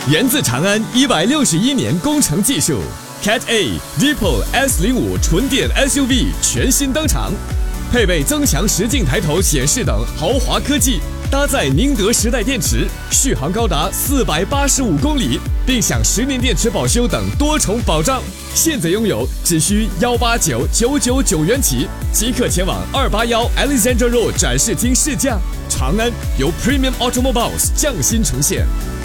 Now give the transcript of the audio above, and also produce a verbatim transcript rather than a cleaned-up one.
源自长安一百六十一年工程技术 ，Cat A Depo S 零五纯电 S U V 全新登场，配备增强实境抬头显示等豪华科技，搭载宁德时代电池，续航高达四百八十五公里，并享十年电池保修等多重保障。现在拥有只需幺八九九九九元起，即刻前往二八幺 Alexandra Road 展示厅试驾。长安由 Premium Automobiles 匠心呈现。